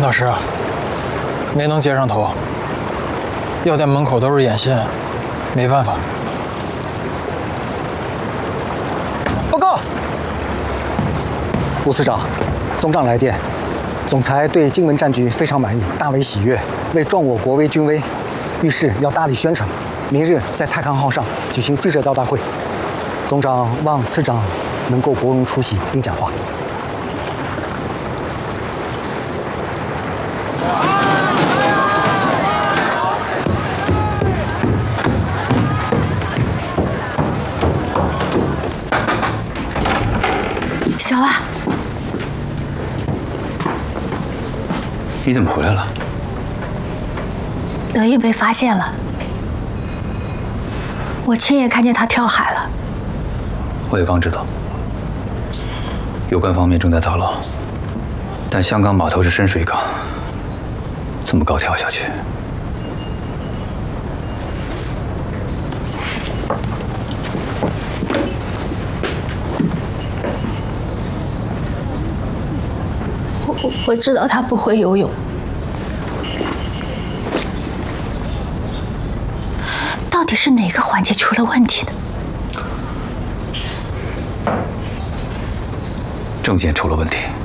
老师啊，没能接上头，药店门口都是眼线，没办法。 报告，吴次长，总长来电，总裁对荆门战局非常满意，大为喜悦，为壮我国威军威，遇事要大力宣传。明日在太康号上举行记者招待会，总长望次长能够博荣出席并讲话。 小万， 你怎么回来了？ 德义被发现了，我亲眼看见他跳海了。 我也刚知道，有关方面正在打捞，但香港码头是深水港，这么高跳下去， 我知道他不会游泳，到底是哪个环节出了问题的？ 证件出了问题。